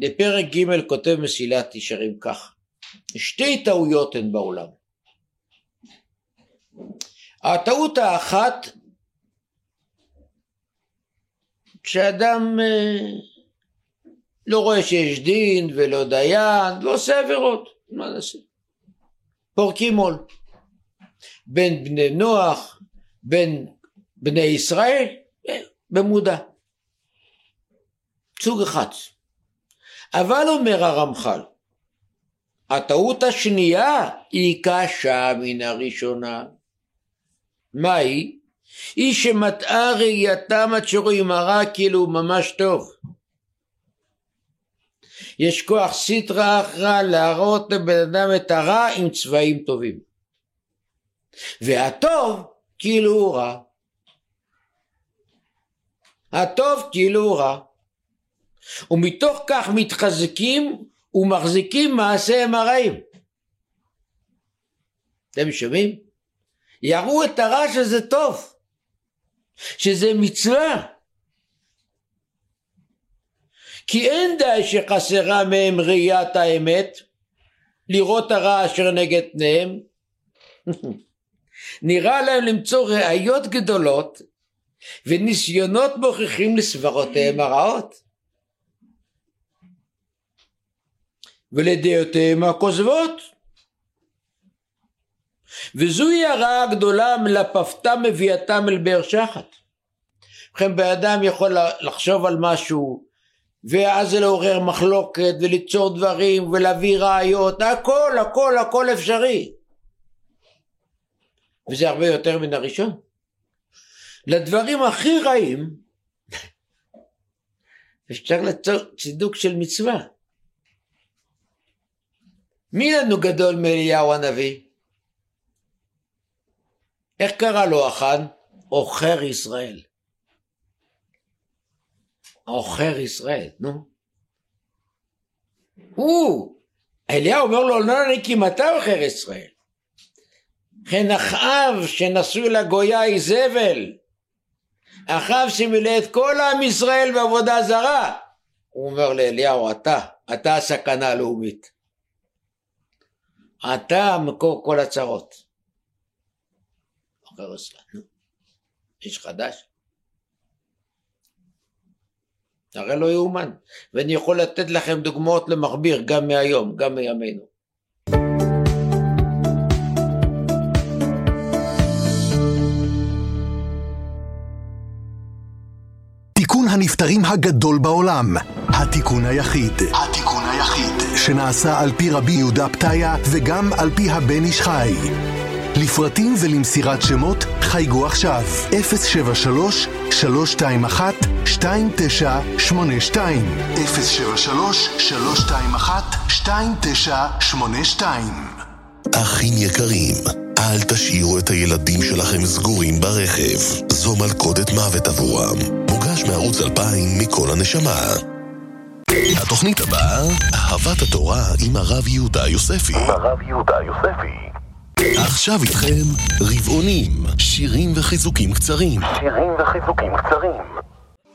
בפרק ג' כותב מסילת ישרים כך, שתי טעויות הן בעולם. הטעות האחת, כשאדם לא רואה שיש דין ולא דיין, לא עושה עבירות, מה נעשה? פורקים עול. בין בני נוח, בין בני ישראל, במודע. סוג אחד. אבל אומר הרמח"ל, הטעות השנייה היא קשה מן הראשונה. מה היא? היא שמטעה ראייתם עד שרואים הרע כאילו ממש טוב. יש כוח סטרא אחרא להראות לבן אדם את הרע עם צבעים טובים. והטוב כאילו הוא רע. הטוב כאילו הוא רע. ומתוך כך מתחזקים ומחזיקים מעשיהם הרעים. אתם שומעים? יראו את הרע שזה טוב, שזה מצווה. כי אין די שחסרה מהם ראיית האמת, לראות הרע אשר נגד פניהם. נראה להם למצוא ראיות גדולות, וניסיונות מוכיחים לסברותיהם הרעות. ולדעותיהם הכוזבות. וזוהי הרעה הגדולה מלפפתם מביאתם אל באר שחת. לכן באדם יכול לחשוב על משהו, ואז זה לעורר מחלוקת וליצור דברים ולהביא ראיות, הכל אפשרי. וזה הרבה יותר מן הראשון. לדברים הכי רעים, אפשר ליצור צידוק של מצווה. מי לנו גדול מאליהו הנביא? איך קרא לו אחן? עוכר ישראל. עוכר ישראל, נו. אליהו אומר לו, לא נקי מתי עוכר ישראל? כן אחאב שנשוי לגויה איזבל, אחאב שמילא את כל עם ישראל בעבודה זרה, הוא אומר לאליהו, אתה הסכנה הלאומית. אתה מקור כל הצרות. עוכר ישראל, איש חדש. הרי לא יאומן, ואני יכול לתת לכם דוגמאות למכביר גם מהיום, גם מימינו. תיקון הנפטרים הגדול בעולם, התיקון היחיד שנעשה על פי רבי יהודה פתיה וגם על פי הבן איש חי. לפרטים ולמסירת שמות חייגו עכשיו 073-321-2982 073-321-2982. אחים יקרים, אל תשאירו את הילדים שלכם סגורים ברכב, זו מלכודת מוות עבורם. מוגש מערוץ 2000 מכל הנשמה. התוכנית הבאה, אהבת התורה עם הרב יהודה יוספי. עכשיו איתכם רבעונים, שירים וחיזוקים קצרים.